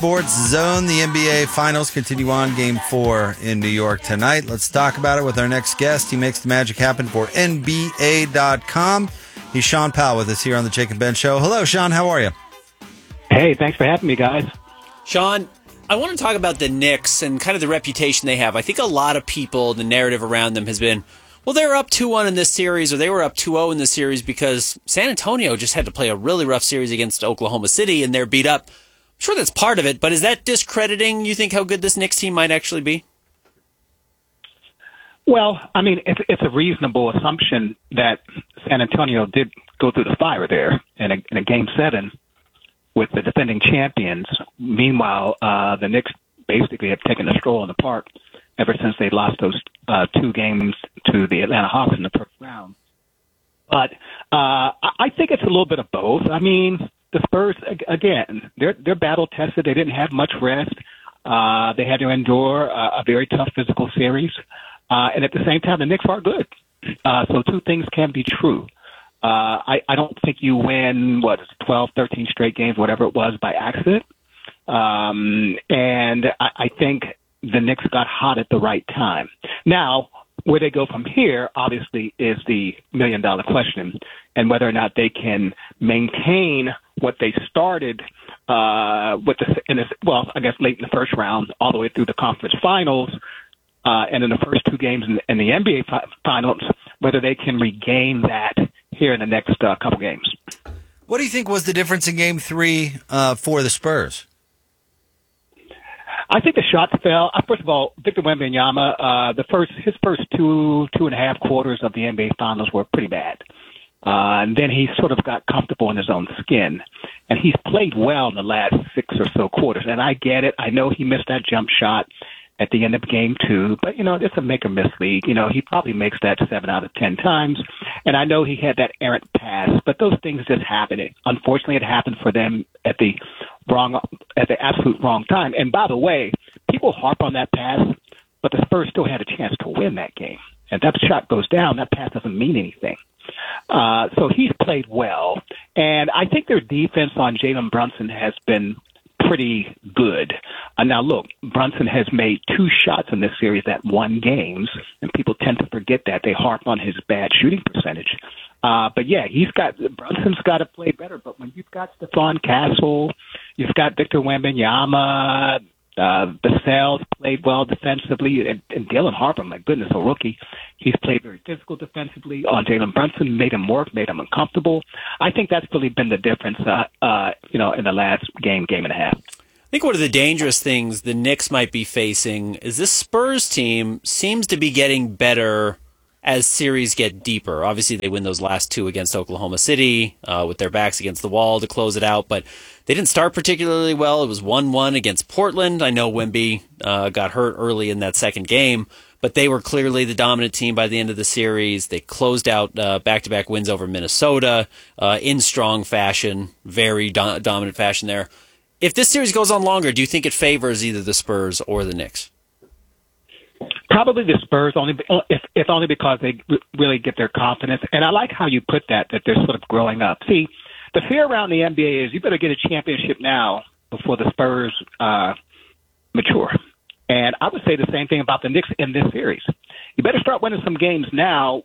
Sports Zone, the NBA Finals continue on Game 4 in New York tonight. Let's talk about it with our next guest. He makes the magic happen for NBA.com. He's Sean Powell with us here on the Jake and Ben Show. Hello, Sean. How are you? Hey, thanks for having me, guys. Sean, I want to talk about the Knicks and kind of the reputation they have. I think a lot of people, the narrative around them has been, well, they were up 2-1 in this series, or they were up 2-0 in this series because San Antonio just had to play a really rough series against Oklahoma City, and they're beat up. I'm sure that's part of it, but is that discrediting, you think, how good this Knicks team might actually be? Well, I mean, it's a reasonable assumption that San Antonio did go through the fire there in a Game 7 with the defending champions. Meanwhile, the Knicks basically have taken a stroll in the park ever since they lost those 2 games to the Atlanta Hawks in the first round. But I think it's a little bit of both. I mean, the Spurs, again, they're battle-tested. They didn't have much rest. They had to endure a very tough physical series. And at the same time, the Knicks are good. So 2 things can be true. I don't think you win, 12, 13 straight games, whatever it was, by accident. And I think the Knicks got hot at the right time. Now, where they go from here, obviously, is the million-dollar question, and whether or not they can maintain what they started I guess late in the first round, all the way through the conference finals, and in the first 2 games in the NBA finals, whether they can regain that here in the next couple games. What do you think was the difference in Game 3 for the Spurs? I think the shots fell. First of all, Victor Wembanyama, his first two and a half quarters of the NBA Finals were pretty bad. And then he sort of got comfortable in his own skin. And he's played well in the last 6 or so quarters. And I get it. I know he missed that jump shot at the end of Game 2. But, it's a make-or-miss league. He probably makes that 7 out of 10 times. And I know he had that errant pass. But those things just happen. Unfortunately, it happened for them at the absolute wrong time. And by the way, people harp on that pass, but the Spurs still had a chance to win that game. And that shot goes down, that pass doesn't mean anything. So he's played well. And I think their defense on Jalen Brunson has been pretty good. Now, look, Brunson has made 2 shots in this series that won games, and people tend to forget that. They harp on his bad shooting percentage. But yeah, Brunson's got to play better. But when you've got Stephon Castle, you've got Victor Wembanyama, Vassell's played well defensively, and Dylan Harper, my goodness, a rookie, he's played very physical defensively on Jalen Brunson, made him work, made him uncomfortable. I think that's really been the difference, in the last game and a half. I think one of the dangerous things the Knicks might be facing is this Spurs team seems to be getting better as series get deeper. Obviously, they win those last 2 against Oklahoma City with their backs against the wall to close it out, but they didn't start particularly well. It was 1-1 against Portland. I know Wemby got hurt early in that second game, but they were clearly the dominant team by the end of the series. They closed out back-to-back wins over Minnesota in strong fashion, very dominant fashion there. If this series goes on longer, do you think it favors either the Spurs or the Knicks? Probably the Spurs, if only because they really get their confidence. And I like how you put that they're sort of growing up. See, the fear around the NBA is you better get a championship now before the Spurs mature. And I would say the same thing about the Knicks in this series. You better start winning some games now